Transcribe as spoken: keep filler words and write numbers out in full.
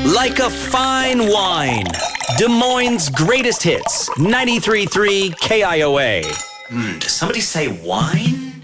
Like a fine wine. Des Moines' greatest hits. ninety-three point three K I O A. Hmm, does somebody say wine?